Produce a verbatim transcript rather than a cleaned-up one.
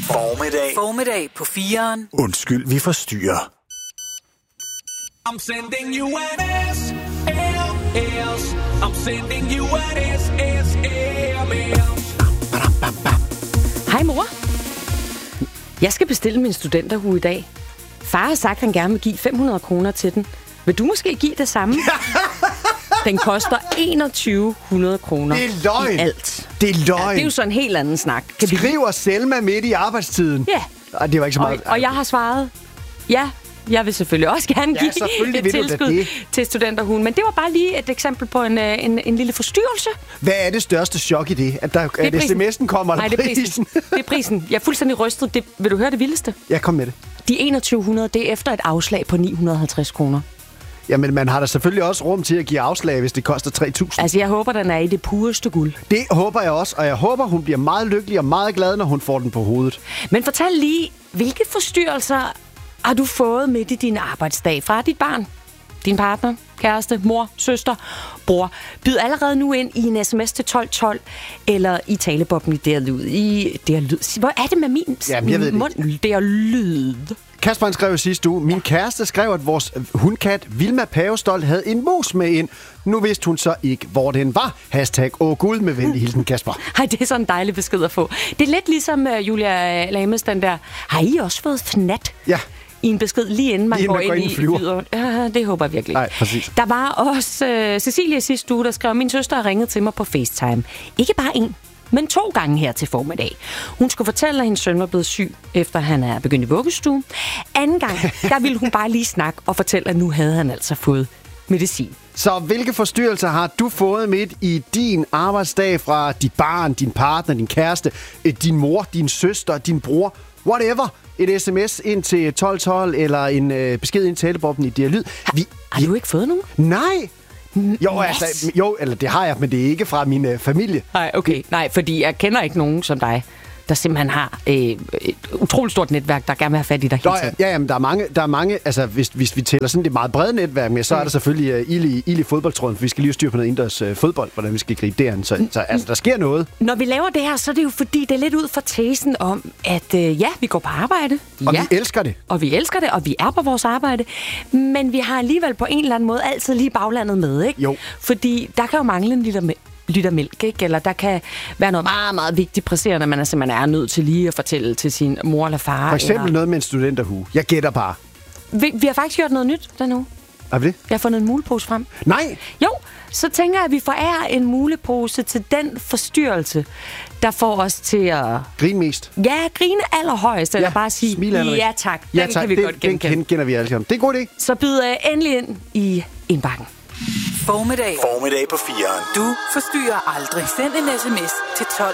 Formiddag. Formiddag på firen. Undskyld, vi forstyrrer. I'm sending you an S M S. I'm sending you an S M S. Hej mor. Jeg skal bestille min studenterhue i dag. Far har sagt, at han gerne vil give fem hundrede kroner til den. Vil du måske give det samme? Den koster enogtyve hundrede kroner. Det er løgn. I alt. Det er løgn. Ja, det er jo så en helt anden snak. Kan vi... Skriver Selma midt i arbejdstiden. Ja. Ej, det var ikke så meget. Og, og jeg har svaret, ja, jeg vil selvfølgelig også gerne give ja, et tilskud til studenterhuen. Men det var bare lige et eksempel på en, en, en lille forstyrrelse. Hvad er det største chok i det? At, der, det at sms'en kommer, eller Nej, det er prisen? prisen? Det er prisen. Jeg er fuldstændig rystet. Det, vil du høre det vildeste? Ja, kom med det. De enogtyve hundrede, det er efter et afslag på ni hundrede og halvtreds kroner. Jamen, man har da selvfølgelig også rum til at give afslag, hvis det koster tre tusind. Altså, jeg håber, den er i det pureste guld. Det håber jeg også, og jeg håber, hun bliver meget lykkelig og meget glad, når hun får den på hovedet. Men fortæl lige, hvilke forstyrrelser har du fået midt i din arbejdsdag fra dit barn, din partner, kæreste, mor, søster, bror? Byd allerede nu ind i en sms til tolv tolv, eller i talebobben i der lyd. I der lyd. Hvor er det med min, Jamen, jeg ved min mund? Der lyd. Kasper skrev sidste uge, min kæreste skrev, at vores hundkat Vilma Pavestolt havde en mus med ind. Nu vidste hun så ikke, hvor den var. Hashtag åh gud med venlig hilsen, Kasper. Ej, det er sådan en dejlig besked at få. Det er lidt ligesom uh, Julia Lames, den der, har I også fået fnat? Ja. I en besked lige inden man, lige går, går ind, ind i flyver. Ja, det håber jeg virkelig. Nej, præcis. Der var også uh, Cecilie sidste uge, der skrev, min søster har ringet til mig på FaceTime. Ikke bare en, men to gange her til formiddag. Hun skulle fortælle, at hendes søn var blevet syg, efter han er begyndt i vuggestue. Anden gang, der ville hun bare lige snakke og fortælle, at nu havde han altså fået medicin. Så hvilke forstyrrelser har du fået midt i din arbejdsdag fra dit barn, din partner, din kæreste, din mor, din søster, din bror, whatever? Et sms ind til tolv tolv eller en øh, besked ind til talebobben i Dialyd. Vi, har du ikke fået nogen? Nej! Jo, altså, jo, eller det har jeg, men det er ikke fra min øh, familie. Nej, okay. Nej, fordi jeg kender ikke nogen som dig, der simpelthen har øh, et utroligt stort netværk, der gerne vil have fat i dig hele tiden. Ja, ja, men der er mange, der er mange altså hvis, hvis vi tæller sådan det meget brede netværk med, så mm. er der selvfølgelig uh, ild, i, ild i fodboldtråden, for vi skal lige styre på noget indendørs uh, fodbold, hvordan vi skal gribe det an. Så, så altså, der sker noget. Når vi laver det her, så er det jo fordi, det er lidt ud fra tesen om, at uh, ja, vi går på arbejde. Og ja, vi elsker det. Og vi elsker det, og vi er på vores arbejde. Men vi har alligevel på en eller anden måde altid lige baglandet med, ikke? Jo. Fordi der kan jo mangle en liter med liter mælk, ikke? Eller der kan være noget meget, meget vigtigt presserende, man er simpelthen er nødt til lige at fortælle til sin mor eller far. For eksempel eller... noget med en studenterhue. Jeg gætter bare. Vi, vi har faktisk gjort noget nyt den uge. Er det? Jeg har fundet en mulepose frem. Nej! Jo, så tænker jeg, at vi forærer en mulepose til den forstyrrelse, der får os til at... Grine mest. Ja, grine allerhøjst, eller ja, bare sige, ja tak, den ja, tak. kan vi det, godt genkende. Den kender vi alle sammen. Det er god idé. Så byd uh, endelig ind i indbakken. Formiddag. Formiddag på firen. Du forstyrrer aldrig. Send en sms til tolv